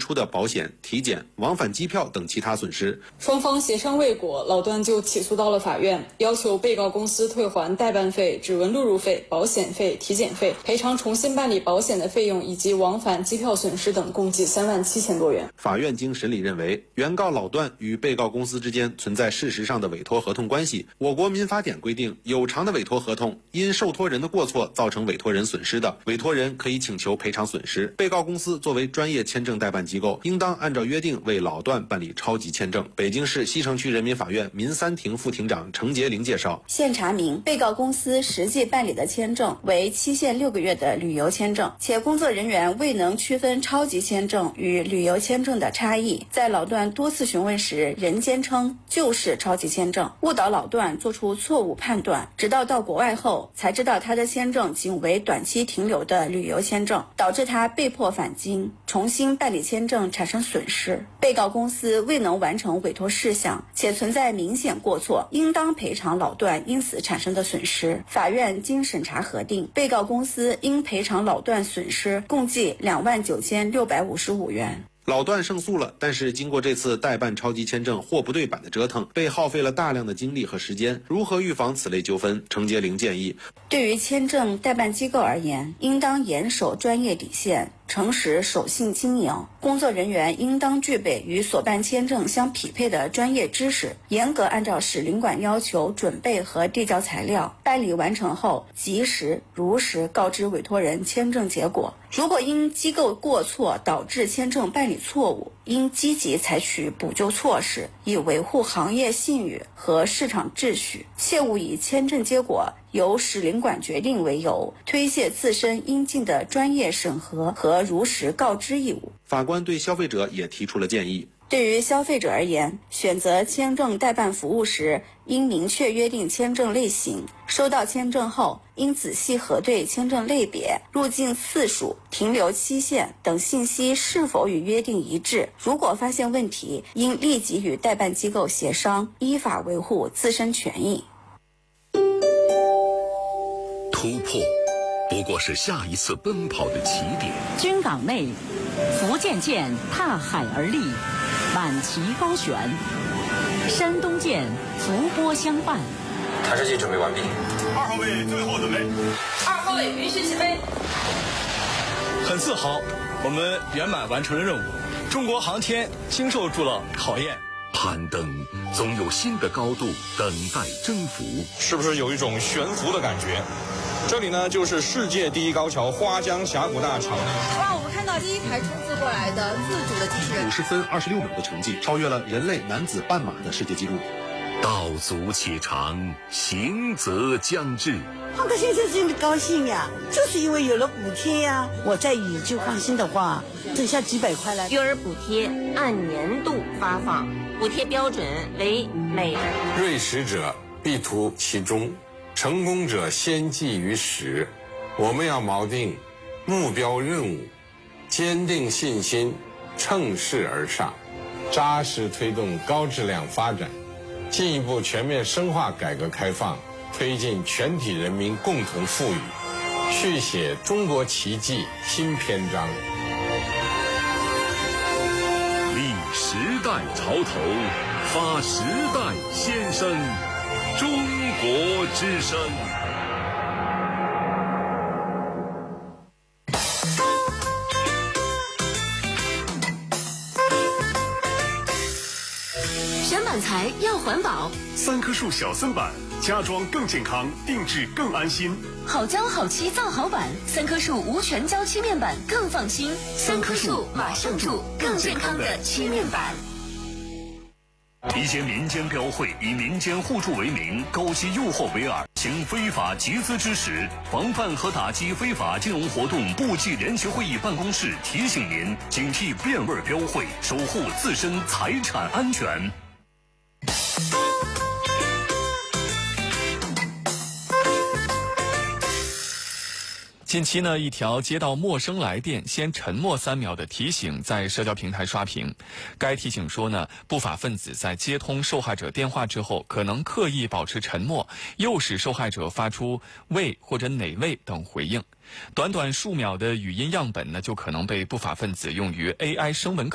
出的保险、体检、往返机票等其他损失。 双方协商未果，老段就起诉到了法院，要求被告公司退还代办费、指纹录入费、保险费、体检费，赔偿重新办理保险的费用以及往返机票损失等，共计37000多元。 法院经审理认为，原告老段与被告公司之间存在事实上的委托合同关系。我国民法典规定，有偿的委托合同因受托人的过错造成委托人损失的，委托人可以请求赔偿损失。被告公司作为专业签证代办机构，应当按照约定为老段办理超级签证。北京市西城区人民法院民三庭副庭长程洁玲介绍， 现查明被告公司实际办理的签证为期限6个月的旅游签证，且工作人员未能区分超级签证与旅游签证的差异，在老段多次询问时仍坚称就是超级签证，误导老段做出错误判断，直到国外后才知道他的签证仅为短期停留的旅游签证，导致他被迫返京重新办理签证产生损失。被告公司未能完成委托事项，且存在明显过错，应当赔偿老段因此产生的损失。法院经审查核定，被告公司应赔偿老段损失共计29655元。 老段胜诉了，但是经过这次代办超级签证货不对版的折腾，被耗费了大量的精力和时间。如何预防此类纠纷？程洁玲建议， 对于签证代办机构而言，应当严守专业底线，诚实守信经营，工作人员应当具备与所办签证相匹配的专业知识，严格按照使领馆要求准备和递交材料，办理完成后及时如实告知委托人签证结果。如果因机构过错导致签证办理错误，应积极采取补救措施，以维护行业信誉和市场秩序，切勿以签证结果由使领馆决定为由，推卸自身应尽的专业审核和如实告知义务。 法官对消费者也提出了建议。 对于消费者而言，选择签证代办服务时，应明确约定签证类型，收到签证后应仔细核对签证类别、入境次数、停留期限等信息是否与约定一致。如果发现问题，应立即与代办机构协商，依法维护自身权益。 突破不过是下一次奔跑的起点。 军港内，福建舰踏海而立，满旗高悬；山东舰伏波相伴。 弹射器准备完毕。 2号位最后准备。 2号位允许起飞。 很自豪，我们圆满完成了任务。中国航天经受住了考验。 攀登总有新的高度等待征服， 是不是有一种悬浮的感觉？这里呢，就是世界第一高桥花江峡谷大桥。 哇，我们看到第一台冲刺过来的自主的机器人， 50分26秒的成绩，超越了人类男子半马的世界纪录。 道阻且长，行则将至。 胖哥先生真的高兴呀，就是因为有了补贴呀。我在宇就放心的话，省下几百块来。 育儿补贴按年度发放，补贴标准为每人。 锐实者必图其中，成功者先记于始。我们要锚定目标任务，坚定信心，乘势而上，扎实推动高质量发展，进一步全面深化改革开放，推进全体人民共同富裕，续写中国奇迹新篇章。 立时代潮头，发时代先声，中国之声。 选板材要环保 ，3棵树小森板，家装更健康，定制更安心。 好胶好漆造好板，3棵树无全胶漆面板更放心。3棵树马上住，更健康的漆面板。 一些民间标会以民间互助为名，勾结诱惑为饵，行非法集资之实。防范和打击非法金融活动部际联席会议办公室提醒您，警惕变味标会，守护自身财产安全。 近期呢，一条接到陌生来电先沉默3秒的提醒在社交平台刷屏。该提醒说呢，不法分子在接通受害者电话之后，可能刻意保持沉默，诱使受害者发出喂或者哪位等回应。短短数秒的语音样本呢，就可能被不法分子用于 AI 声纹